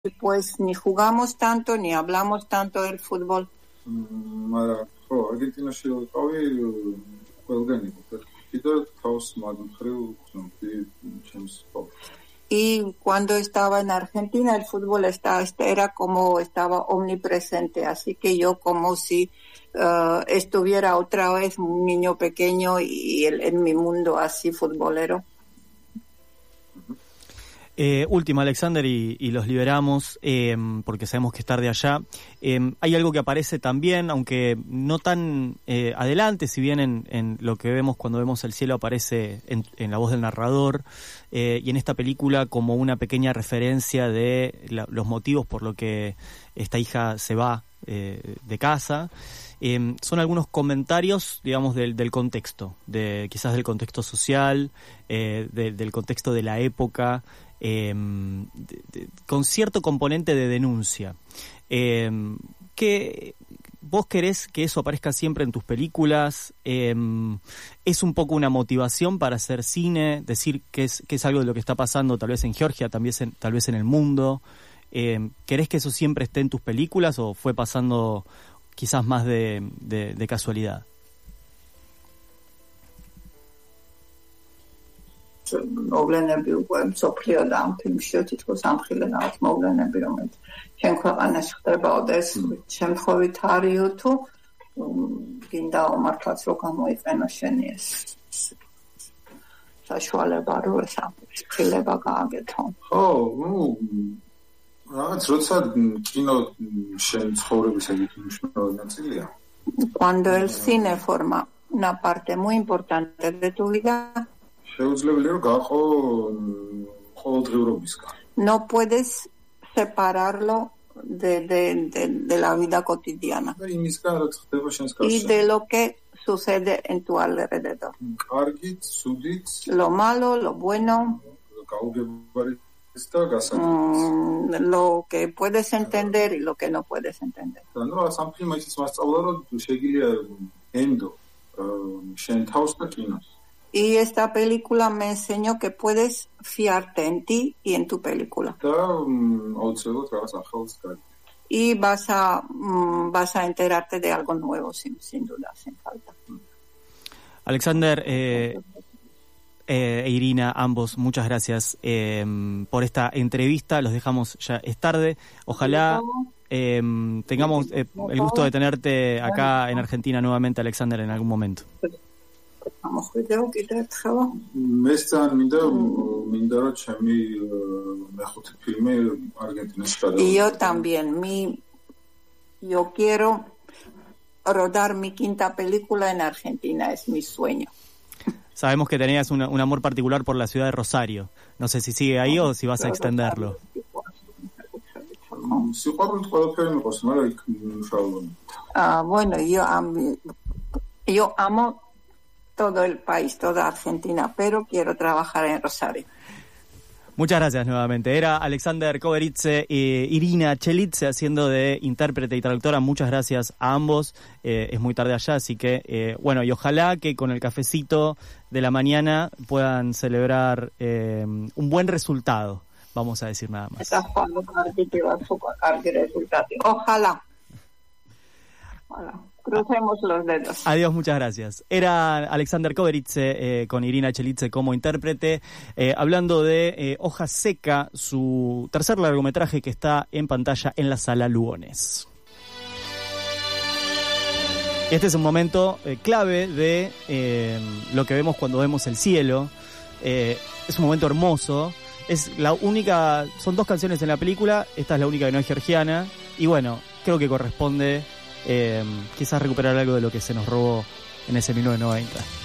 pues ni jugamos tanto ni hablamos tanto del fútbol. Y cuando estaba en Argentina el fútbol era como estaba omnipresente, así que yo como si estuviera otra vez un niño pequeño y en mi mundo así futbolero. Última, Alexander, y los liberamos porque sabemos que es tarde allá. Hay algo que aparece también, aunque no tan adelante, si bien en lo que vemos cuando vemos el cielo aparece en la voz del narrador, y en esta película como una pequeña referencia de los motivos por lo que esta hija se va de casa. Son algunos comentarios, digamos, del contexto, quizás del contexto social, del contexto de la época, con cierto componente de denuncia. ¿Qué vos querés que eso aparezca siempre en tus películas? ¿Es un poco una motivación para hacer cine? Decir que es algo de lo que está pasando tal vez en Georgia, tal vez en el mundo. ¿Querés que eso siempre esté en tus películas o fue pasando quizás más de casualidad? მოვლენები უკვე მსოფლიოდან ამ ფილმში თითქოს ამ ხილენაოს მოვლენები, რომელიც ჩვენ ქვეყანაში ხდებაო და ეს შემთხვევით არისო თუ გინდა მართლაც რომ გამოიყენო შენი ეს საშუალება რომ ეს ხილება გააკეთო. ხო, რაღაც როცა კინო შენ ცხოვრების ეგეთი მნიშვნელოვანი ნაწილია. Cuando el cine forma una parte muy importante de tu vida, no puedes separarlo de la vida cotidiana y de lo que sucede en tu alrededor. Lo malo, lo bueno, lo que puedes entender y lo que no puedes entender. Y esta película me enseñó que puedes fiarte en ti y en tu película. Y vas a enterarte de algo nuevo, sin duda, sin falta. Alexander, Irina, ambos, muchas gracias por esta entrevista. Los dejamos, ya es tarde. Ojalá tengamos el gusto de tenerte acá en Argentina nuevamente, Alexander, en algún momento. Y yo también, yo quiero rodar mi quinta película en Argentina, es mi sueño. Sabemos que tenías un amor particular por la ciudad de Rosario. No sé si sigue ahí o si vas a extenderlo. Bueno, yo amo todo el país, toda Argentina, pero quiero trabajar en Rosario. Muchas gracias nuevamente. Era Alexander Koberitze e Irina Chelidze haciendo de intérprete y traductora. Muchas gracias a ambos. Es muy tarde allá, así que bueno, y ojalá que con el cafecito de la mañana puedan celebrar un buen resultado, vamos a decir nada más. Ojalá. Crucemos los dedos. Adiós, muchas gracias. Era Alexander Koberitze con Irina Chelidze como intérprete, hablando de Hoja Seca, su tercer largometraje que está en pantalla en la Sala Lugones. Este es un momento clave de lo que vemos cuando vemos el cielo. Es un momento hermoso. Son dos canciones en la película. Esta es la única que no es georgiana. Y bueno, creo que corresponde quizás recuperar algo de lo que se nos robó en ese 1990.